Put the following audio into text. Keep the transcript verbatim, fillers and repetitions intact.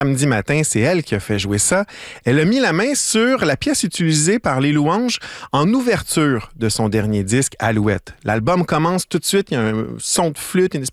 Samedi matin, c'est elle qui a fait jouer ça. Elle a mis la main sur la pièce utilisée par les Louanges en ouverture de son dernier disque, Alouette. L'album commence tout de suite, il y a un son de flûte, une